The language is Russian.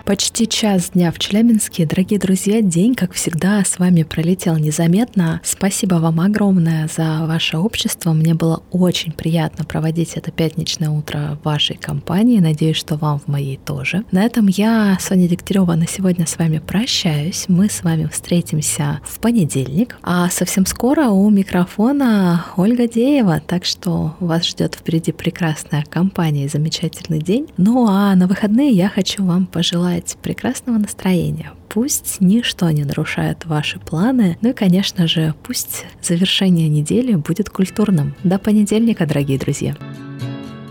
Почти час дня в Челябинске. Дорогие друзья, день, как всегда, с вами пролетел незаметно. Спасибо вам огромное за ваше общество. Мне было очень приятно проводить это пятничное утро в вашей компании. Надеюсь, что вам в моей тоже. На этом я, Соня Дегтярева, на сегодня с вами прощаюсь. Мы с вами встретимся в понедельник. А совсем скоро у микрофона Ольга Деева. Так что вас ждет впереди прекрасная компания и замечательный день. Ну а на выходные я хочу вам пожелать прекрасного настроения. Пусть ничто не нарушает ваши планы. Ну и, конечно же, пусть завершение недели будет культурным. До понедельника, дорогие друзья!